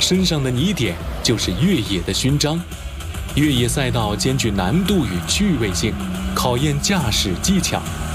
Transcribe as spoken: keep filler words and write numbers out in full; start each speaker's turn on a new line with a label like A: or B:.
A: 身上的泥点就是越野的勋章。越野赛道兼具难度与趣味性，考验驾驶技巧。